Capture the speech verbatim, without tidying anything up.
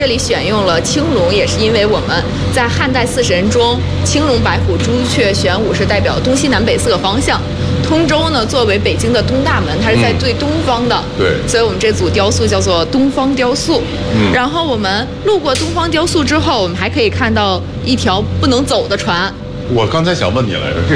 这里选用了青龙，也是因为我们在汉代四神中，青龙、白虎、朱雀、玄武是代表东西南北四个方向。通州呢，作为北京的东大门，它是在最东方的， 对， 所以我们这组雕塑叫做东方雕塑。嗯，然后我们路过东方雕塑之后，我们还可以看到一条不能走的船。 我刚才想问你来着，这